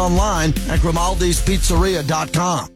online at Grimaldi'sPizzeria.com.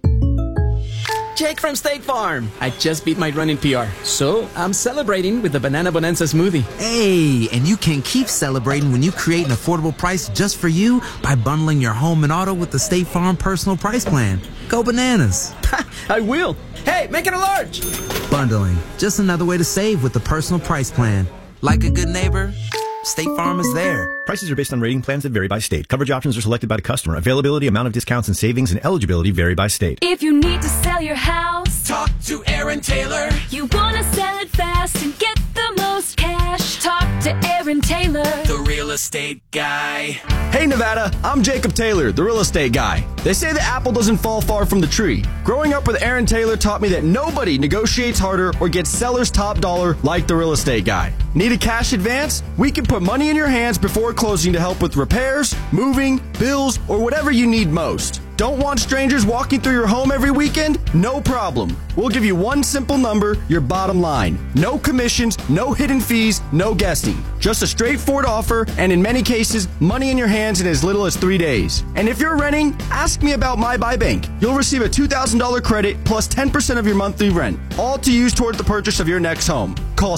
Jake from State Farm. I just beat my running PR, so I'm celebrating with the Banana Bonanza smoothie. Hey, and you can keep celebrating when you create an affordable price just for you by bundling your home and auto with the State Farm Personal Price Plan. Go bananas. I will. Hey, make it a large. Bundling, just another way to save with the Personal Price Plan. Like a good neighbor, State Farm is there. Prices are based on rating plans that vary by state. Coverage options are selected by the customer. Availability, amount of discounts and savings, and eligibility vary by state. If you need to sell your house, talk to Aaron Taylor. You want to sell it fast and get the most cash, talk to Aaron Taylor, the real estate guy. Hey Nevada, I'm Jacob Taylor, the real estate guy. They say the apple doesn't fall far from the tree. Growing up with Aaron Taylor taught me that nobody negotiates harder or gets seller's top dollar like the real estate guy. Need a cash advance? We can put money in your hands before closing to help with repairs, moving, bills, or whatever you need most. Don't want strangers walking through your home every weekend? No problem. We'll give you one simple number, your bottom line. No commissions, no hidden fees, no guessing. Just a straightforward offer, and in many cases, money in your hands in as little as 3 days. And if you're renting, ask me about My Buy Bank. You'll receive a $2,000 credit plus 10% of your monthly rent, all to use toward the purchase of your next home. Call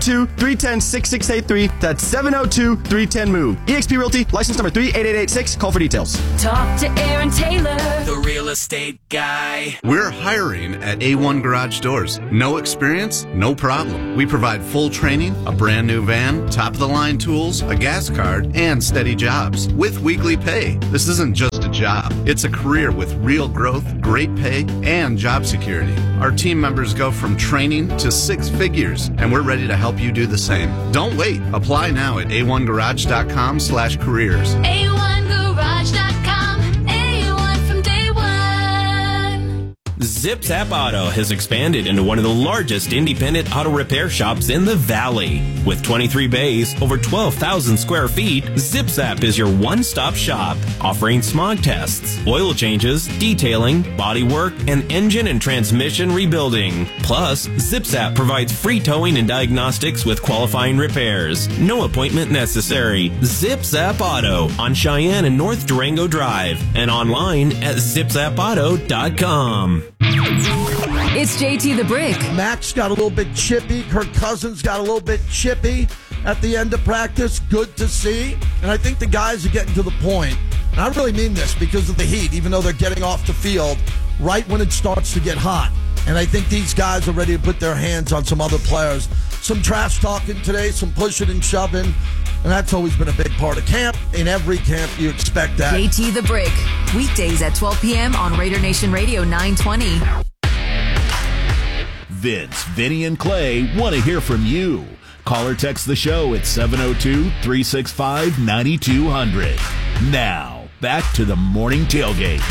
702-310-6683. That's 702-310-MOVE. eXp Realty, license number 38886. Call for details. talk to Aaron Taylor, The real estate guy. We're hiring at A1 Garage Doors. No experience? No problem. We provide full training, a brand new van, top-of-the-line tools, a gas card, and steady jobs with weekly pay. This isn't just a job. It's a career with real growth, great pay, and job security. Our team members go from training to 6 figures, and we're ready to help you do the same. Don't wait. Apply now at a1garage.com/careers. A1Garage.com, A1 from day one. ZipZap Auto has expanded into one of the largest independent auto repair shops in the Valley. With 23 bays, over 12,000 square feet, ZipZap is your one-stop shop, offering smog tests, oil changes, detailing, bodywork, and engine and transmission rebuilding. Plus, ZipZap provides free towing and diagnostics with qualifying repairs. No appointment necessary. ZipZap Auto on Cheyenne and North Durango Drive and online at zipzapauto.com. It's JT the Brick. Max got a little bit chippy. Kirk Cousins got a little bit chippy at the end of practice. Good to see. And I think the guys are getting to the point, and I really mean this because of the heat, even though they're getting off the field right when it starts to get hot. And I think these guys are ready to put their hands on some other players. Some trash talking today, some pushing and shoving. And that's always been a big part of camp. In every camp, you expect that. JT the Brick. Weekdays at 12 p.m. on Raider Nation Radio 920. Vince, Vinny, and Clay want to hear from you. Call or text the show at 702-365-9200. Now, back to the morning tailgate.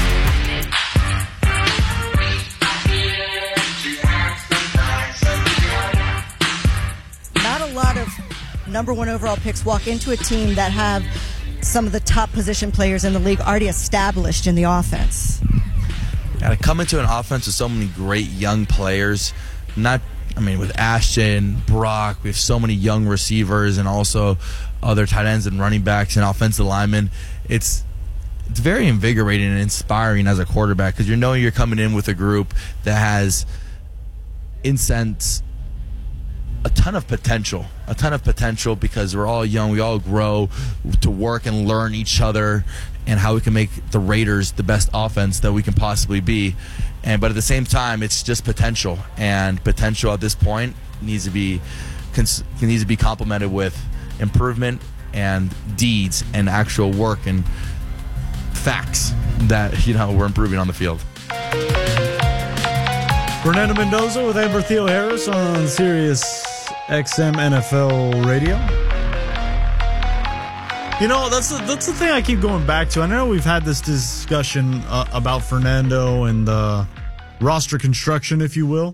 Not a lot of number one overall picks walk into a team that have some of the top position players in the league already established in the offense. Yeah, to come into an offense with so many great young players, with Ashton, Brock, we have so many young receivers and also other tight ends and running backs and offensive linemen. It's very invigorating and inspiring as a quarterback because you know you're coming in with a group that has, in sense, a ton of potential because we're all young. We all grow to work and learn each other and how we can make the Raiders the best offense that we can possibly be. But at the same time, it's just potential, and potential at this point needs to be complemented with improvement and deeds and actual work and facts that we're improving on the field. Fernando Mendoza with Amber Theo Harris on Sirius XM NFL Radio. That's the thing I keep going back to. I know we've had this discussion about Fernando and the roster construction, if you will.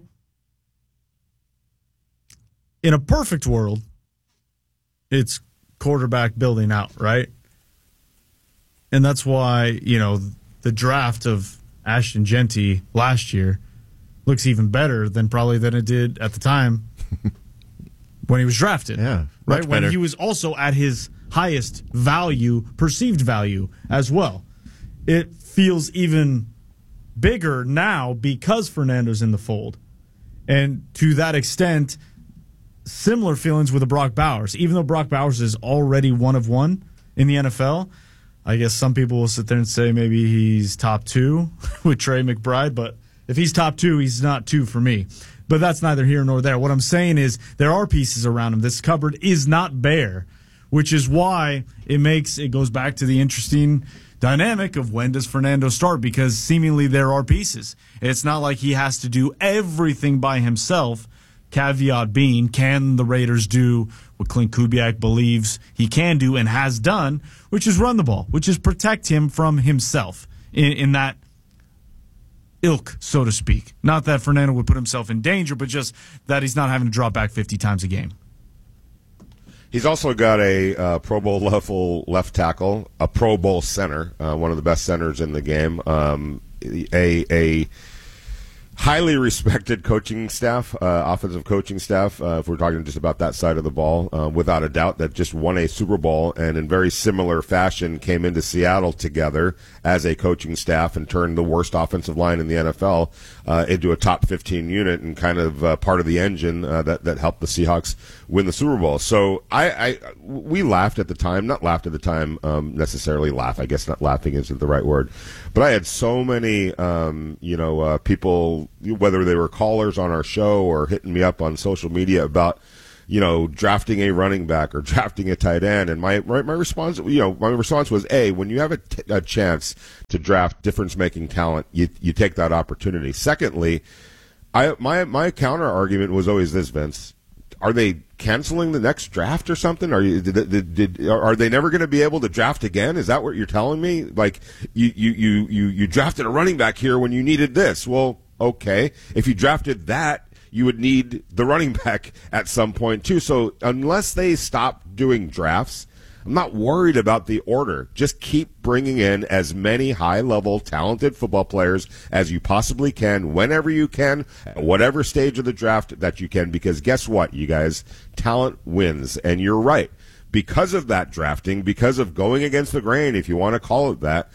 In a perfect world, it's quarterback building out, right? And that's why, the draft of Ashton Jeanty last year looks even better than it did at the time when he was drafted. Yeah, right? When better. he was also at his highest value, perceived value as well. it feels even bigger now because Fernando's in the fold. And to that extent, similar feelings with the Brock Bowers. Even though Brock Bowers is already one of one in the NFL, I guess some people will sit there and say maybe he's top 2 with Trey McBride, but if he's top 2, he's not 2 for me. But that's neither here nor there. What I'm saying is there are pieces around him. This cupboard is not bare, which is why it goes back to the interesting dynamic of when does Fernando start, because seemingly there are pieces. It's not like he has to do everything by himself. Caveat being, can the Raiders do what Clint Kubiak believes he can do and has done, which is run the ball, which is protect him from himself in that ilk, so to speak. Not that Fernando would put himself in danger, but just that he's not having to drop back 50 times a game. He's also got a Pro Bowl level left tackle, a Pro Bowl center, one of the best centers in the game, a highly respected coaching staff, offensive coaching staff, if we're talking just about that side of the ball, without a doubt, that just won a Super Bowl and in very similar fashion came into Seattle together as a coaching staff and turned the worst offensive line in the NFL into a top 15 unit and kind of part of the engine that helped the Seahawks win the Super Bowl. So we laughed at the time, not laughed at the time necessarily laugh. I guess not laughing isn't the right word. But I had so many, people, whether they were callers on our show or hitting me up on social media about, drafting a running back or drafting a tight end. And my response, was, when you have a chance to draft difference-making talent, you take that opportunity. Secondly, my counter argument was always this, Vince. Are they canceling the next draft or something? Are they never going to be able to draft again? Is that what you're telling me? Like you drafted a running back here when you needed this. Well, okay. If you drafted that, you would need the running back at some point too. So unless they stop doing drafts, I'm not worried about the order. Just keep bringing in as many high-level, talented football players as you possibly can, whenever you can, at whatever stage of the draft that you can, because guess what, you guys? Talent wins. And you're right. Because of that drafting, because of going against the grain, if you want to call it that,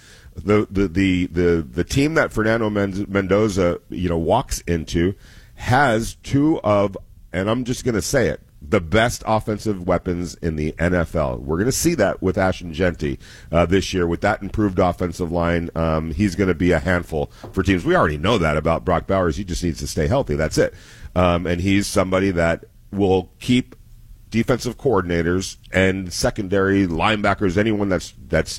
the team that Fernando Mendoza, walks into has two of, and I'm just going to say it, the best offensive weapons in the NFL. We're going to see that with Ashton Jeanty this year. With that improved offensive line, he's going to be a handful for teams. We already know that about Brock Bowers. He just needs to stay healthy. That's it. And he's somebody that will keep defensive coordinators and secondary linebackers, anyone that's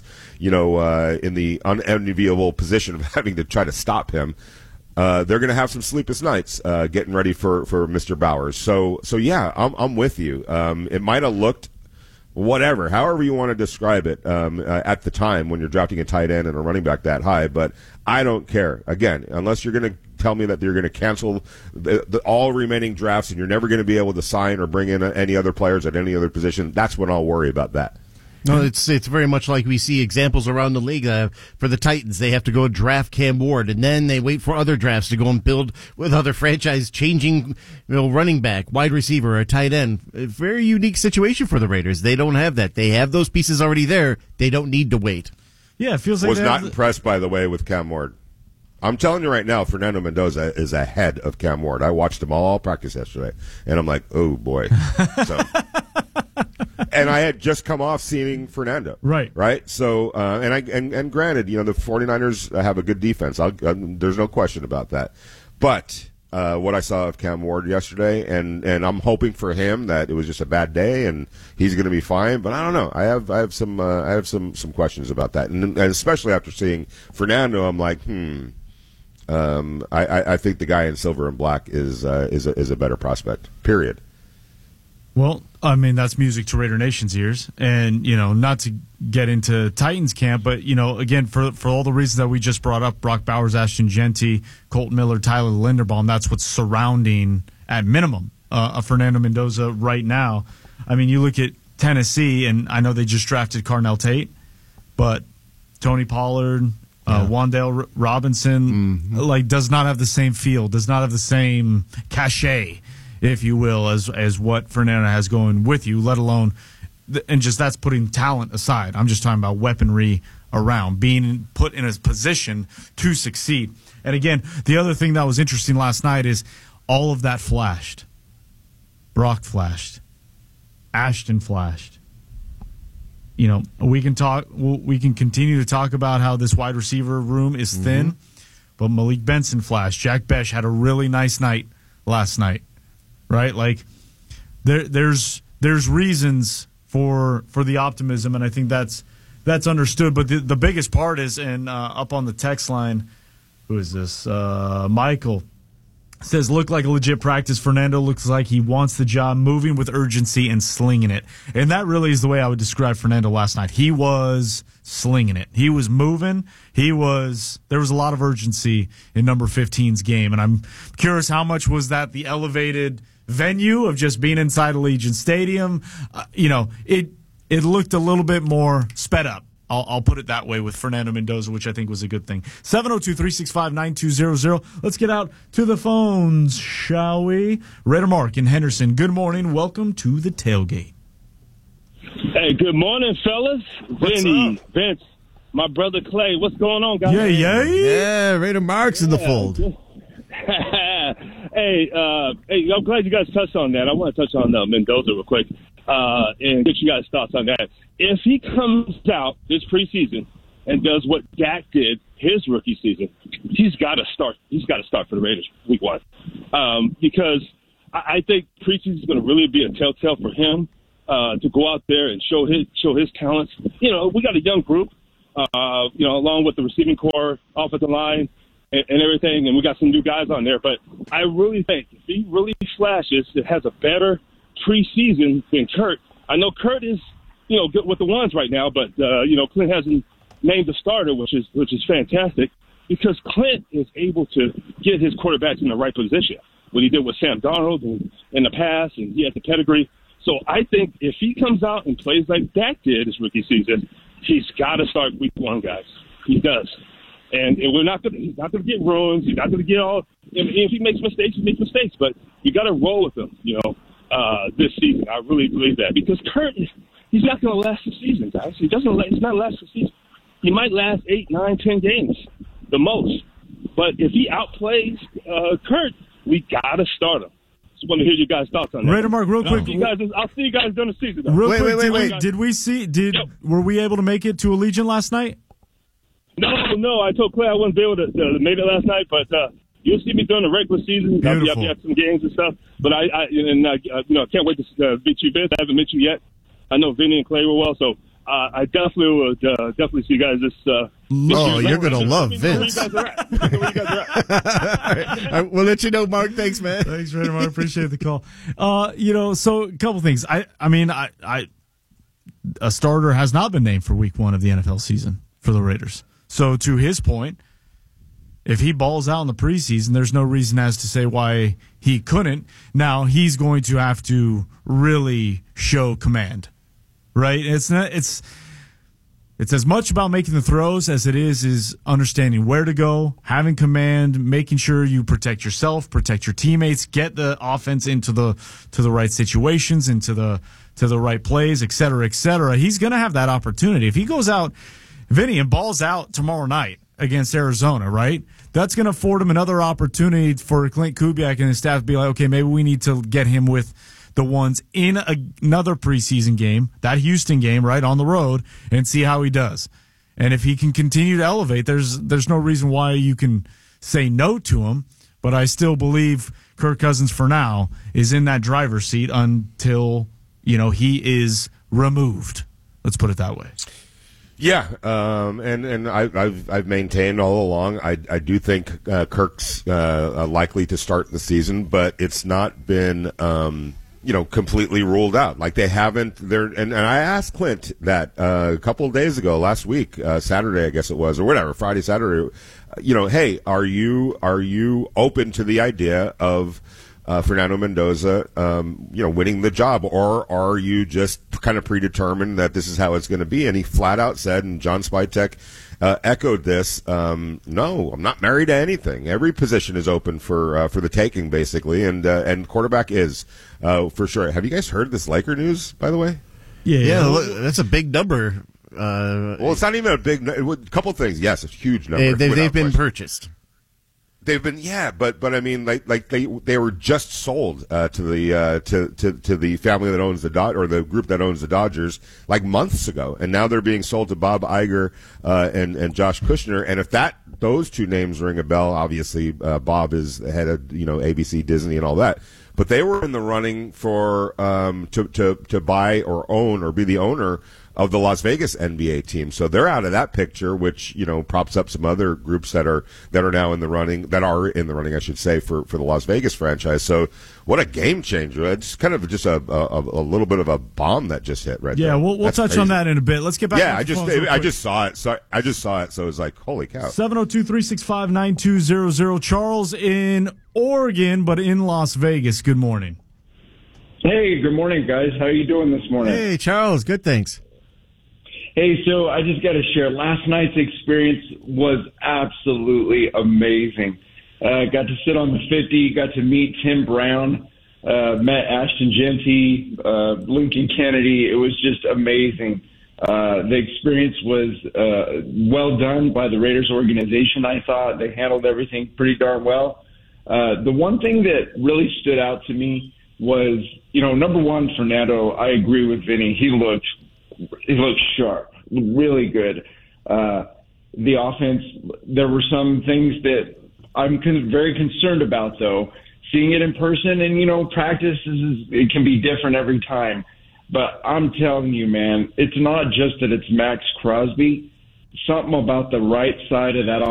in the unenviable position of having to try to stop him. They're going to have some sleepless nights getting ready for Mr. Bowers. So yeah, I'm with you. It might have looked however you want to describe it at the time when you're drafting a tight end and a running back that high, but I don't care. Again, unless you're going to tell me that you're going to cancel all remaining drafts and you're never going to be able to sign or bring in any other players at any other position, that's when I'll worry about that. No, it's very much like we see examples around the league. For the Titans, they have to go draft Cam Ward, and then they wait for other drafts to go and build with other franchise changing, running back, wide receiver, or tight end. A very unique situation for the Raiders. They don't have that. They have those pieces already there. They don't need to wait. Yeah, it feels like was not impressed, by the way, with Cam Ward. I'm telling you right now, Fernando Mendoza is ahead of Cam Ward. I watched them all practice yesterday, and I'm like, oh boy. So. And I had just come off seeing Fernando. Right. So, and granted, the 49ers have a good defense. There's no question about that. But what I saw of Cam Ward yesterday, and I'm hoping for him that it was just a bad day and he's going to be fine. But I don't know. I have some questions about that, and especially after seeing Fernando, I'm like, I think the guy in silver and black is a better prospect. Period. Well, I mean, that's music to Raider Nation's ears. And, not to get into Titans camp, but, again, for all the reasons that we just brought up, Brock Bowers, Ashton Jeanty, Colton Miller, Tyler Linderbaum, that's what's surrounding, at minimum, a Fernando Mendoza right now. I mean, you look at Tennessee, and I know they just drafted Carnell Tate, but Tony Pollard, Wan'Dale Robinson, does not have the same feel, does not have the same cachet, if you will, as what Fernando has going with you, let alone, and just that's putting talent aside. I'm just talking about weaponry around, being put in a position to succeed. And again, the other thing that was interesting last night is all of that flashed. Brock flashed. Ashton flashed. You know, we can continue to talk about how this wide receiver room is thin, but Malik Benson flashed. Jack Besh had a really nice night last night, right? Like, there's reasons for the optimism, and I think that's understood. But the biggest part is, and up on the text line, who is this? Michael says, look like a legit practice. Fernando looks like he wants the job, moving with urgency and slinging it. And that really is the way I would describe Fernando last night. He was slinging it. He was moving. There was a lot of urgency in number 15's game. And I'm curious, how much was that the elevated venue of just being inside Allegiant Stadium? It looked a little bit more sped up. I'll put it that way with Fernando Mendoza, which I think was a good thing. 702-365-9200. Let's get out to the phones, shall we? Raider Mark in Henderson. Good morning. Welcome to the tailgate. Hey, good morning, fellas. Vinny, Vince, my brother Clay. What's going on, guys? Yeah, Raider Mark's in the fold. Hey, I'm glad you guys touched on that. I want to touch on Mendoza real quick and get you guys' thoughts on that. If he comes out this preseason and does what Dak did his rookie season, he's got to start. He's got to start for the Raiders week 1 because I think preseason is going to really be a telltale for him to go out there and show his talents. You know, we got a young group, along with the receiving core, offensive line, and everything, and we got some new guys on there. But I really think if he really flashes, it has a better preseason than Kurt. I know Kurt is, good with the ones right now, but Clint hasn't named the starter, which is fantastic because Clint is able to get his quarterbacks in the right position. What he did with Sam Darnold in the past, and he has the pedigree. So I think if he comes out and plays like Dak did his rookie season, he's got to start week 1, guys. He does. And he's not going to get runs. He's not going to get all. If he makes mistakes, he makes mistakes. But you got to roll with him, this season. I really believe that because Kurt, he's not going to last the season, guys. He's not last the season. He might last 8, 9, 10 games, the most. But if he outplays Kurt, we got to start him. Just want to hear your guys' thoughts on that. Raider Mark, real quick. I'll see you guys during the season. Though. Wait. Were we able to make it to Allegiant last night? No. I told Clay I wouldn't be able to make it last night, but you'll see me during the regular season. I'll be at some games and stuff. But I can't wait to meet you, Vince. I haven't met you yet. I know Vinny and Clay were well, so I definitely would see you guys this. You're going to love Vince. Where you guys are at. All right, we'll let you know, Mark. Thanks, man. Thanks, Raider Mark. Appreciate the call. So a couple things. I a starter has not been named for week 1 of the NFL season for the Raiders. So to his point, if he balls out in the preseason, there's no reason as to say why he couldn't. Now he's going to have to really show command, right? It's as much about making the throws as it is understanding where to go, having command, making sure you protect yourself, protect your teammates, get the offense into the right situations, into the right plays, et cetera, et cetera. He's going to have that opportunity. If he goes out, Vinny, and balls out tomorrow night against Arizona, right? That's going to afford him another opportunity for Clint Kubiak and his staff to be like, okay, maybe we need to get him with the ones in another preseason game, that Houston game, right, on the road, and see how he does. And if he can continue to elevate, there's no reason why you can say no to him. But I still believe Kirk Cousins, for now, is in that driver's seat until, he is removed. Let's put it that way. Yeah, and I've maintained all along. I do think Kirk's likely to start the season, but it's not been completely ruled out. Like they haven't. And I asked Clint that a couple of days ago, last week, Saturday I guess it was, or whatever, Friday, Saturday. Hey, are you open to the idea of Fernando Mendoza, winning the job, or are you just kind of predetermined that this is how it's going to be? And he flat out said, and John Spytek echoed this, no, I'm not married to anything. Every position is open for the taking, basically, and quarterback is for sure. Have you guys heard this Laker news, by the way? Yeah, that's a big number. Well, it's not even a big. A couple things. Yes, it's a huge number. They've been purchased. They've been, but I mean, like they were just sold to the family that owns or the group that owns the Dodgers like months ago, and now they're being sold to Bob Iger and Josh Kushner. And if those two names ring a bell, obviously Bob is the head of ABC, Disney, and all that. But they were in the running for to buy or own or be the owner of the Las Vegas NBA team. So they're out of that picture, which, props up some other groups that are now in the running, I should say, for the Las Vegas franchise. So what a game changer. It's kind of just a little bit of a bomb that just hit right there. Yeah, we'll touch crazy. on that in a bit. Let's get back to I just saw it. So I just saw it. So it was like, holy cow. 702-365-9200. Charles in Oregon, but in Las Vegas. Good morning. Hey, good morning, guys. How are you doing this morning? Hey, Charles. Good, thanks. Hey, so I just got to share. Last night's experience was absolutely amazing. Got to sit on the 50, got to meet Tim Brown, met Ashton Genty, Lincoln Kennedy. It was just amazing. The experience was well done by the Raiders organization, I thought. They handled everything pretty darn well. The one thing that really stood out to me was, number one, Fernando, I agree with Vinny. He looked sharp, really good. The offense, there were some things that I'm very concerned about, though. Seeing it in person and, practice, it can be different every time. But I'm telling you, man, it's not just that it's Max Crosby. Something about the right side of that